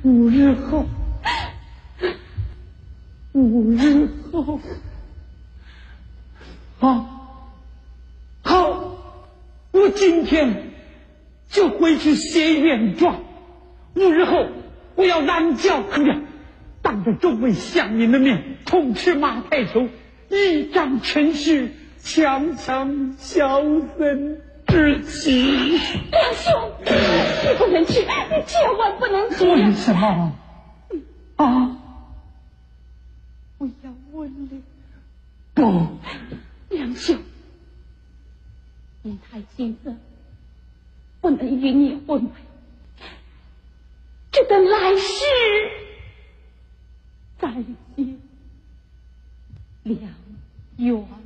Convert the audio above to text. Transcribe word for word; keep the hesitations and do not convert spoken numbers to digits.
五日后，五日后，好，好，我今天就回去写原状。五日后，我要南郊抗战，当着众位乡民的面，痛斥马太守，一仗陈氏，强强小人之妻。 梁兄，你不能去，你千万不能去。 为什么？啊！我要问了。不， 梁兄，您太亲热，不能与你婚配，只等来世再结良缘。